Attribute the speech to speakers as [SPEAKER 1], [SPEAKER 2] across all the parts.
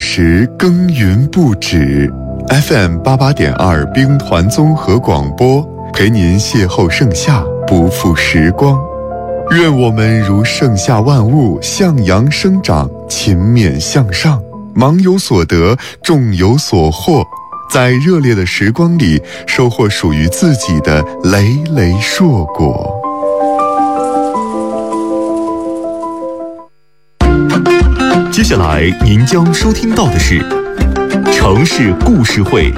[SPEAKER 1] 时耕耘不止。 FM88.2 兵团综合广播，陪您邂逅盛夏，不负时光。愿我们如盛夏万物，向阳生长，勤勉向上，忙有所得，众有所获，在热烈的时光里收获属于自己的累累硕果。
[SPEAKER 2] 接下来您将收听到的是城市故事会。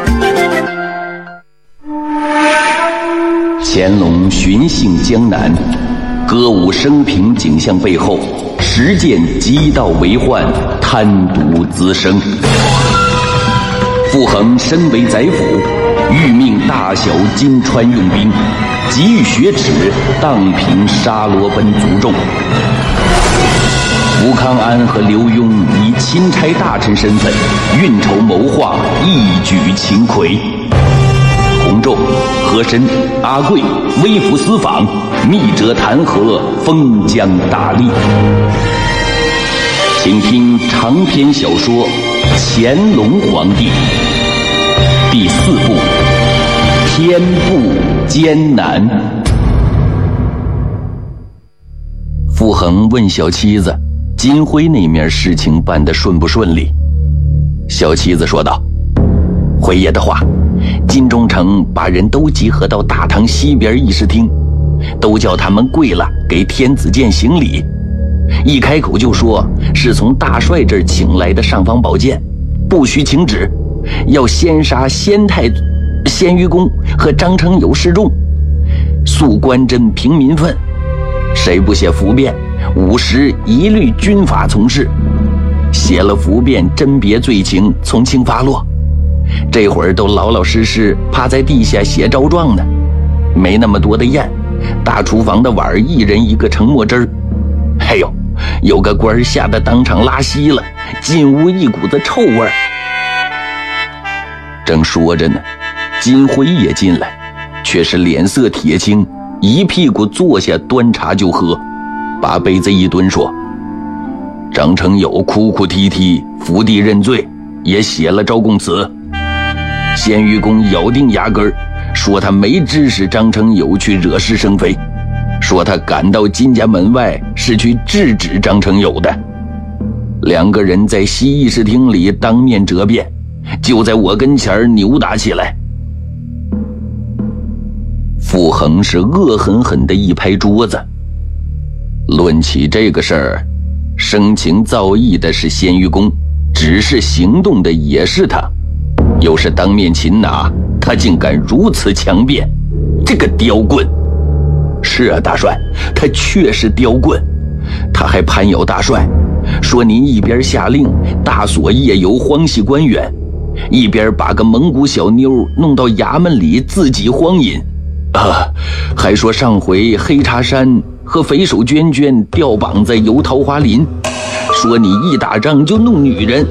[SPEAKER 3] 乾隆巡幸江南，歌舞升平景象背后，实践极道为患，贪渎滋生。傅恒身为宰辅，欲命大小金川用兵，急欲雪耻，荡平沙罗奔族众。吴康安和刘墉以钦差大臣身份运筹谋划，一举擒魁。洪仲、和珅、阿贵微服私访，密折弹劾，封疆大吏。请听长篇小说《乾隆皇帝》第4部《天步艰难》。傅恒问小妻子金辉那面事情办得顺不顺利。小妻子说道：回爷的话，金中丞把人都集合到大堂西边议事厅，都叫他们跪了给天子剑行礼。一开口就说是从大帅这儿请来的尚方宝剑，不许请旨，要先杀先于公和张承友示众，肃官真平民愤，谁不写符便，50一律军法从事，写了符便甄别罪情，从轻发落。这会儿都老老实实趴在地下写招状呢，没那么多的砚，大厨房的碗一人一个成墨汁儿。还有有个官吓得当场拉稀了，进屋一股子臭味儿。正说着呢，金辉也进来，却是脸色铁青，一屁股坐下端茶就喝，把杯子一蹲说：张承友哭哭啼啼伏地认罪，也写了招供词。先于公咬定牙根儿，说他没指使张承友去惹是生非，说他赶到金家门外是去制止张承友的。两个人在西议事厅里当面折辩，就在我跟前扭打起来。傅恒是恶狠狠地一拍桌子，论起这个事儿，生情造意的是先于公，只是行动的也是他。又是当面擒拿，他竟敢如此强辩，这个刁棍！是啊，大帅，他确实刁棍。他还攀咬大帅，说您一边下令大锁夜游荒系官员，一边把个蒙古小妞弄到衙门里自己荒淫。还说上回黑茶山和匪首娟娟吊膀子游桃花林，说你一打仗就弄女人。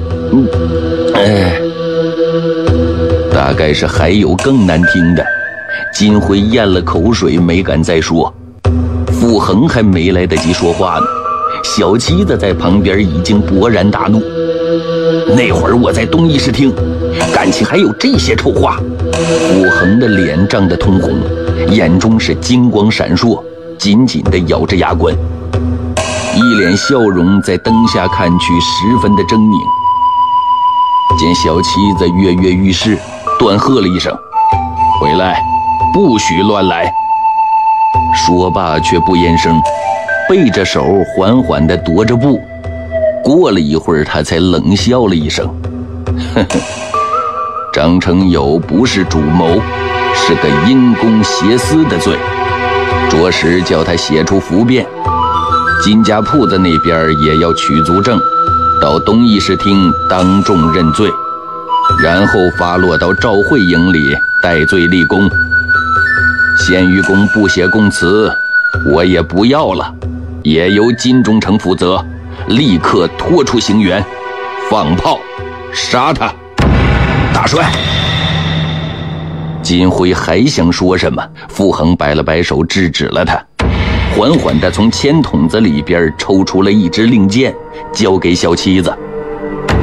[SPEAKER 3] 大概是还有更难听的。金辉咽了口水，没敢再说。傅恒还没来得及说话呢，小妻子在旁边已经勃然大怒。那会儿我在东议事厅，感情还有这些臭话？傅恒的脸涨得通红，眼中是金光闪烁，紧紧地咬着牙关，一脸笑容在灯下看去十分的狰狞。见小妻子跃跃欲试，断喝了一声：回来，不许乱来。说罢却不言声，背着手缓缓地踱着步。过了一会儿，他才冷笑了一声：呵呵，张承友不是主谋，是个因公挟私的罪，着实叫他写出符便。金家铺子那边也要取足证，到东议事厅当众认罪，然后发落到赵会营里戴罪立功。先于公不写供词，我也不要了，也由金中丞负责，立刻拖出行辕，放炮杀他。大帅！金辉还想说什么，傅恒摆了摆手制止了他，缓缓地从铅筒子里边抽出了一支令箭，交给小妻子。